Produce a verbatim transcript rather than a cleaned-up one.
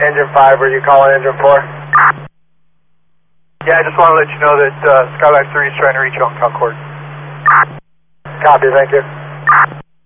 Engine five, are you calling engine four? Yeah, I just want to let you know that uh, Skylab three is trying to reach you on Concord. Copy, thank you.